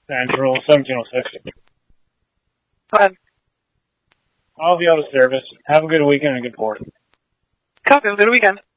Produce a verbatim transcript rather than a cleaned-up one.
Central, seventeen oh six. Go ahead. I'll be out of service. Have a good weekend and a good fourth. Copy. Have a good weekend.